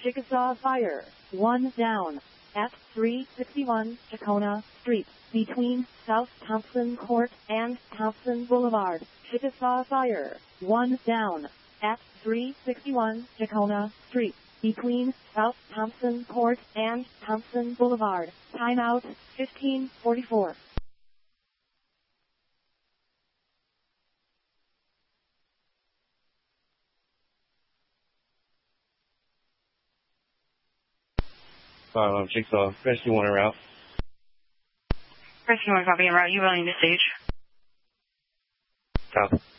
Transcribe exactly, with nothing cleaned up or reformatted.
Chickasaw Fire, one down. At three sixty-one Tacona Street, between South Thompson Court and Thompson Boulevard. Chickasaw Fire, one down. At three sixty-one Tacona Street, between South Thompson Court and Thompson Boulevard. Timeout, fifteen forty-four. Um, Jigsaw, rescue one en route. Rescue one copy en route. You running to stage? Copy.